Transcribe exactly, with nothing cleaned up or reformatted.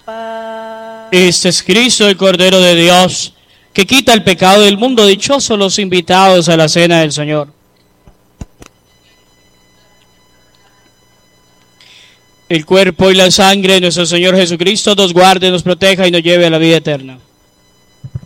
Este es Cristo, el Cordero de Dios, que quita el pecado del mundo. Dichosos los invitados a la cena del Señor. El cuerpo y la sangre de nuestro Señor Jesucristo nos guarde, nos proteja y nos lleve a la vida eterna.